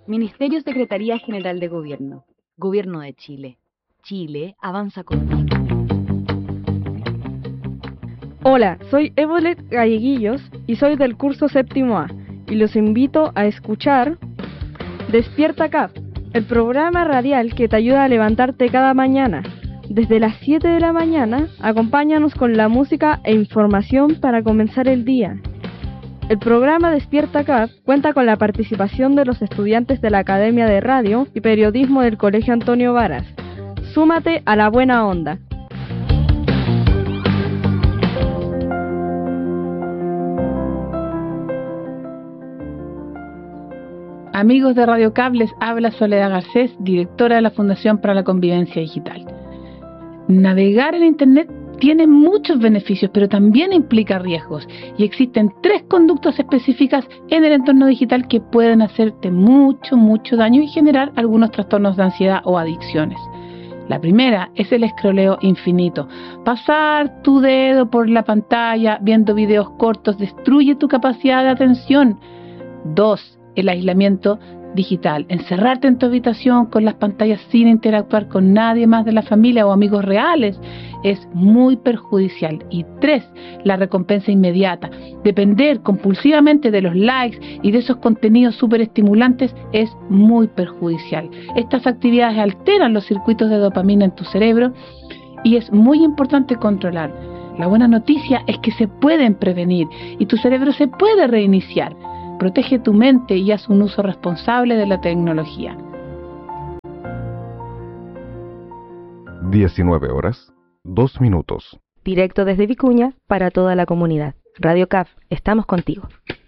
Ministerio Secretaría General de Gobierno. Gobierno de Chile. Chile avanza contigo. Hola, soy Evolet Galleguillos y soy del curso séptimo A y los invito a escuchar Despierta CAP, el programa radial que te ayuda a levantarte cada mañana. Desde las 7 de la mañana, acompáñanos con la música e información para comenzar el día. El programa Despierta CAP cuenta con la participación de los estudiantes de la Academia de Radio y Periodismo del Colegio Antonio Varas. Súmate a la buena onda. Amigos de Radio CAP, les habla Soledad Garcés, directora de la Fundación para la Convivencia Digital. Navegar en Internet tiene muchos beneficios, pero también implica riesgos, y existen 3 conductas específicas en el entorno digital que pueden hacerte mucho daño y generar algunos trastornos de ansiedad o adicciones. La primera es el escroleo infinito. Pasar tu dedo por la pantalla viendo videos cortos destruye tu capacidad de atención. 2. El aislamiento digital. Encerrarte en tu habitación con las pantallas sin interactuar con nadie más de la familia o amigos reales es muy perjudicial. Y 3. La recompensa inmediata. Depender compulsivamente de los likes y de esos contenidos súper estimulantes es muy perjudicial. Estas actividades alteran los circuitos de dopamina en tu cerebro y es muy importante controlar. La buena noticia es que se pueden prevenir y tu cerebro se puede reiniciar. Protege tu mente y haz un uso responsable de la tecnología. 19:02. Directo desde Vicuña para toda la comunidad. Radio CAF, estamos contigo.